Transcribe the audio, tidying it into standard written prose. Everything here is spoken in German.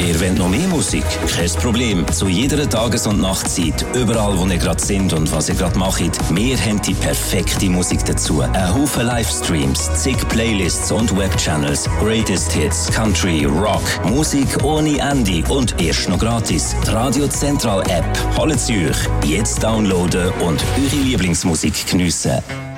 Ihr wollt noch mehr Musik? Kein Problem. Zu jeder Tages- und Nachtzeit, überall wo ihr gerade sind und was ihr gerade macht, wir haben die perfekte Musik dazu. Ein Haufen Livestreams, zig Playlists und Webchannels, Greatest Hits, Country, Rock, Musik ohne Ende und erst noch gratis. Die Radio Central App. Holt sie euch. Jetzt downloaden und eure Lieblingsmusik geniessen.